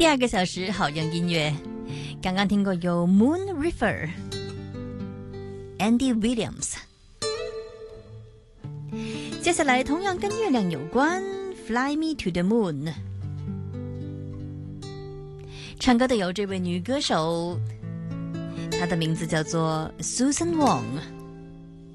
第二个小时好用音乐，刚刚听过有 Moon River、Andy Williams。接下来同样跟月亮有关 ，Fly Me to the Moon。唱歌的有这位女歌手，她的名字叫做 Susan Wong。